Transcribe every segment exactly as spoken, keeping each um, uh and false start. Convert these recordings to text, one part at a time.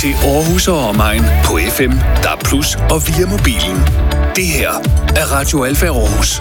til Aarhus og omegn på F M, D A B plus, og via mobilen. Det her er Radio Alfa Aarhus.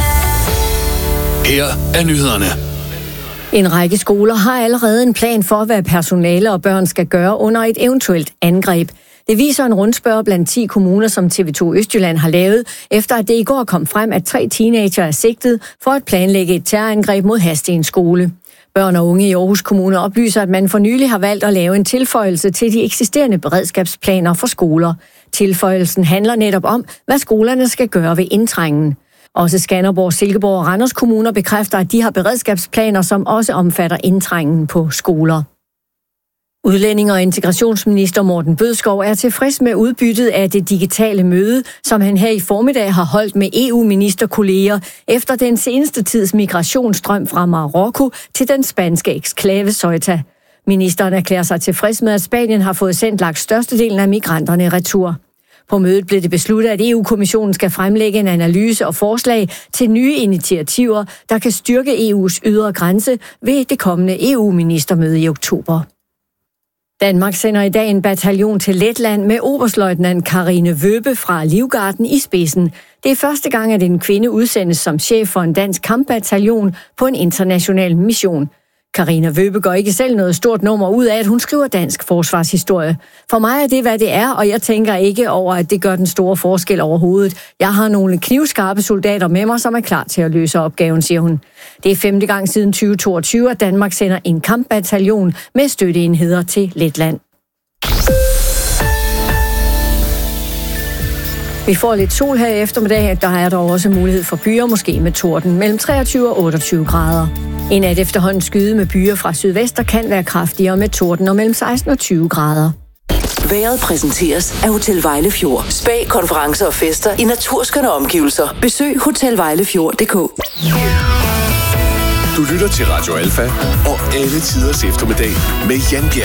Her er nyhederne. En række skoler har allerede en plan for, hvad personale og børn skal gøre under et eventuelt angreb. Det viser en rundspørge blandt ti kommuner, som T V to Østjylland har lavet, efter at det i går kom frem, at tre teenager er sigtet for at planlægge et terrorangreb mod Hadsten skole. Børn og unge i Aarhus Kommune oplyser, at man for nylig har valgt at lave en tilføjelse til de eksisterende beredskabsplaner for skoler. Tilføjelsen handler netop om, hvad skolerne skal gøre ved indtrængen. Også Skanderborg, Silkeborg og Randers kommuner bekræfter, at de har beredskabsplaner, som også omfatter indtrængen på skoler. Udlænding- og integrationsminister Morten Bødskov er tilfreds med udbyttet af det digitale møde, som han her i formiddag har holdt med E U-ministerkolleger efter den seneste tids migrationsstrøm fra Marokko til den spanske eksklave Ceuta. Ministeren erklærer sig tilfreds med, at Spanien har fået sendt langt størstedelen af migranterne retur. På mødet blev det besluttet, at E U-kommissionen skal fremlægge en analyse og forslag til nye initiativer, der kan styrke E U's ydre grænse ved det kommende E U-ministermøde i oktober. Danmark sender i dag en bataljon til Letland med oberstløjtnant Karine Wøbe fra Livgarden i spidsen. Det er første gang, at en kvinde udsendes som chef for en dansk kampbataljon på en international mission. Karine Wøbe går ikke selv noget stort nummer ud af, at hun skriver dansk forsvarshistorie. For mig er det, hvad det er, og jeg tænker ikke over, at det gør den store forskel overhovedet. Jeg har nogle knivskarpe soldater med mig, som er klar til at løse opgaven, siger hun. Det er femte gang siden tyve toogtyve, at Danmark sender en kampbataljon med støtteenheder til Letland. Vi får lidt sol her i eftermiddag. Der er dog også mulighed for byer, måske med torden, mellem treogtyve og otteogtyve grader. En nat efterhånden skyde med byer fra sydvest, der kan være kraftigere med torden og mellem seksten og tyve grader. Vejret præsenteres af Hotel Vejlefjord. Spa, konferencer og fester i naturskønne omgivelser. Besøg hotel vejlefjord punktum d k. Du lytter til Radio Alfa og alle tiders eftermiddag med Jan Bjerg.